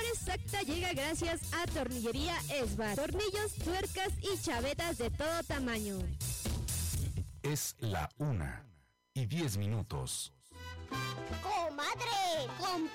hora exacta llega gracias a Tornillería Esbar. Tornillos, tuercas y chavetas de todo tamaño. Es la 1:10. ¡Comadre! ¡Compré